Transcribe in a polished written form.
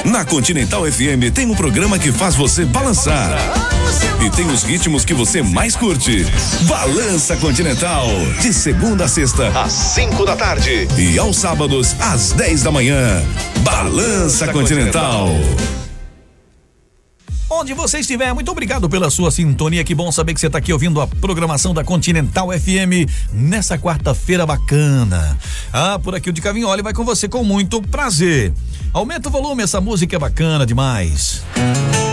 Na Continental FM tem um programa que faz você balançar. E tem os ritmos que você mais curte. Balança Continental. De segunda a sexta, às 5 da tarde. E aos sábados, às 10 da manhã. Balança Continental. Onde você estiver, muito obrigado pela sua sintonia. Que bom saber que você está aqui ouvindo a programação da Continental FM nessa quarta-feira bacana. Por aqui o de Cavinholi vai com você com muito prazer. Aumenta o volume, essa música é bacana demais.